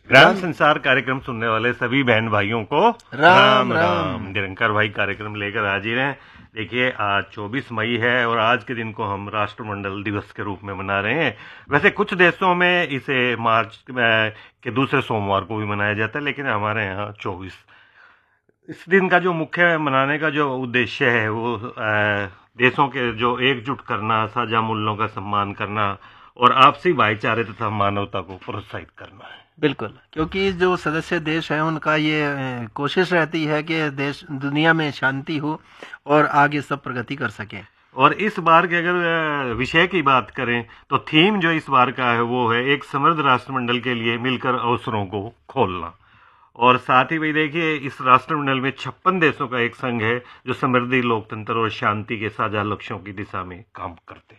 ग्राम संसार कार्यक्रम सुनने वाले सभी बहन भाइयों को राम राम राम। राम। निरंकार भाई कार्यक्रम लेकर हाजिर हैं। देखिए, आज 24 मई है और आज के दिन को हम राष्ट्रमंडल दिवस के रूप में मना रहे हैं। वैसे कुछ देशों में इसे मार्च के दूसरे सोमवार को भी मनाया जाता है, लेकिन हमारे यहाँ 24। इस दिन का जो मुख्य मनाने का जो उद्देश्य है वो देशों के जो एकजुट करना, साझा मूल्यों का सम्मान करना और आपसी भाईचारे तथा मानवता को प्रोत्साहित करना है। बिल्कुल, क्योंकि जो सदस्य देश हैं उनका ये कोशिश रहती है कि देश दुनिया में शांति हो और आगे सब प्रगति कर सकें। और इस बार के अगर विषय की बात करें तो थीम जो इस बार का है वो है एक समृद्ध राष्ट्रमंडल के लिए मिलकर अवसरों को खोलना। और साथ ही भाई देखिए, इस राष्ट्रमंडल में 56 देशों का एक संघ है जो समृद्धि, लोकतंत्र और शांति के साझा लक्ष्यों की दिशा में काम करते हैं।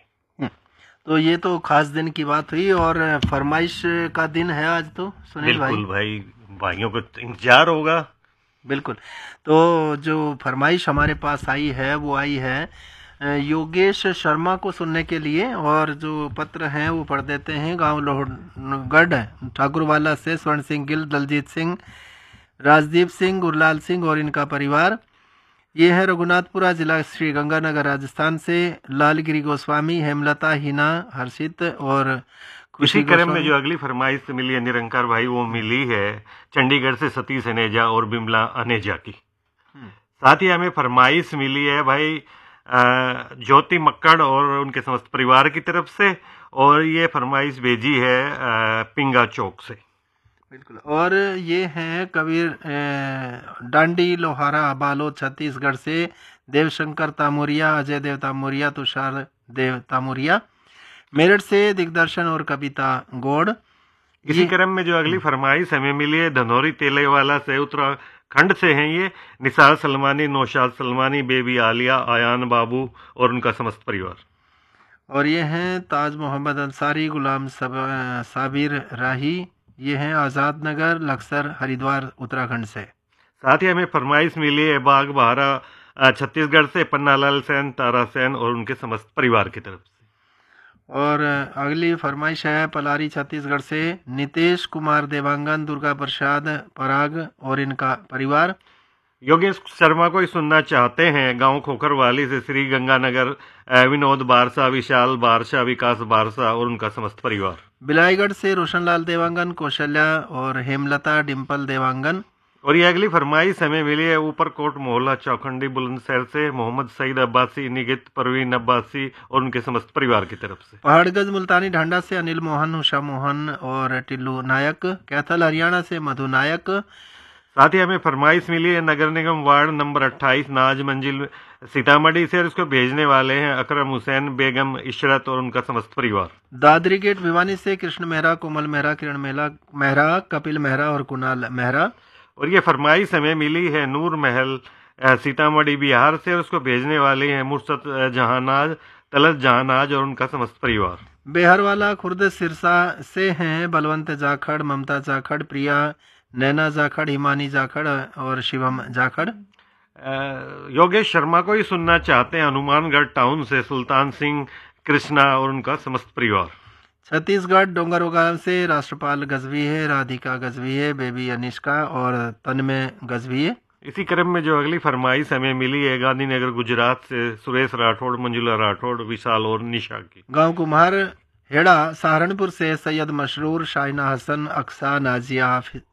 तो ये तो खास दिन की बात हुई और फरमाइश का दिन है आज तो सुनील भाई। बिल्कुल भाई, भाइयों को इंतजार होगा। बिल्कुल, तो जो फरमाइश हमारे पास आई है वो आई है योगेश शर्मा को सुनने के लिए, और जो पत्र हैं वो पढ़ देते हैं। गांव लोहगढ़ ठाकुरवाला से स्वर्ण सिंह गिल, दलजीत सिंह, राजदीप सिंह, गुरलाल सिंह और इनका परिवार। ये है रघुनाथपुरा जिला श्री गंगानगर राजस्थान से लालगिरी गोस्वामी, हेमलता, हिना, हर्षित और इसी क्रम में जो अगली फरमाइश मिली है निरंकार भाई, वो मिली है चंडीगढ़ से सतीश अनेजा और बिमला अनेजा की। साथ ही हमें फरमाइश मिली है भाई ज्योति मक्कड़ और उनके समस्त परिवार की तरफ से, और ये फरमाइश भेजी है पिंगा चौक से। बिल्कुल, और ये हैं कबीर डांडी लोहारा बालोद छत्तीसगढ़ से देवशंकर तामुरिया, अजय देव तामुरिया, तुषार देव तामुरिया। मेरठ से दिग्दर्शन और कविता गौड़। इसी क्रम में जो अगली फरमाइश हमें मिली है धनौरी तेलेवाला से, उत्तराखंड से हैं ये निसार सलमानी, नौशाद सलमानी, बेबी आलिया, आयान बाबू और उनका समस्त परिवार। और ये हैं ताज मोहम्मद अंसारी, गुलाम साबिर राही। ये हैं आज़ाद नगर लक्सर हरिद्वार उत्तराखंड से। साथ ही हमें फरमाइश मिली है बाग बहारा छत्तीसगढ़ से पन्नालाल सेन, तारा सेन और उनके समस्त परिवार की तरफ से। और अगली फरमाइश है पलारी छत्तीसगढ़ से नितेश कुमार देवांगन, दुर्गा प्रसाद पराग और इनका परिवार। योगेश शर्मा को ही सुनना चाहते हैं गांव खोखरवाली से श्री गंगानगर विनोद बारसा, विशाल बारसा, विकास बारसा और उनका समस्त परिवार। बिलाईगढ़ से रोशनलाल देवांगन, कौशल्या और हेमलता, डिम्पल देवांगन। और ये अगली फरमाइश हमें मिली है ऊपरकोट मोहल्ला चौखंडी बुलंदशहर से मोहम्मद सईद अब्बासी, निगित परवीन अब्बासी और उनके समस्त परिवार की तरफ से। पहाड़गंज मुल्तानी ढांडा से अनिल मोहन, उषा मोहन और टिल्लू नायक। कैथल हरियाणा से मधु नायक। साथ ही हमें फरमाइश मिली है नगर निगम वार्ड नंबर 28 नाज मंजिल सीतामढ़ी से, और इसको भेजने वाले हैं अकरम हुसैन, बेगम इशरत और उनका समस्त परिवार। दादरी गेट भिवानी से कृष्ण मेहरा, कोमल मेहरा, किरण मेहरा, कपिल मेहरा और कुणाल मेहरा। और ये फरमाइश हमें मिली है नूर महल सीतामढ़ी बिहार से, और उसको भेजने वाले हैं मुर्शद जहानाज, तलत जहानाज और उनका समस्त परिवार। बेहरवाला खुर्द सिरसा से हैं बलवंत जाखड़, ममता जाखड़, प्रिया, नैना जाखड़, हिमानी जाखड़ और शिवम जाखड़। योगेश शर्मा को ही सुनना चाहते हैं हनुमानगढ़ टाउन से सुल्तान सिंह, कृष्णा और उनका समस्त परिवार। छत्तीसगढ़ डोंगरगांव से राष्ट्रपाल गजवी है, राधिका गजवी है, बेबी अनिष्का और तन्मय गजवी है। इसी क्रम में जो अगली फरमाइश हमें मिली है गांधीनगर गुजरात से सुरेश राठौड़, मंजुला राठौड़, विशाल और निशा की। गांव कुम्हार हेड़ा सहारनपुर से सैयद मशरूर, शाइना हसन, अक्सा, नाजिया,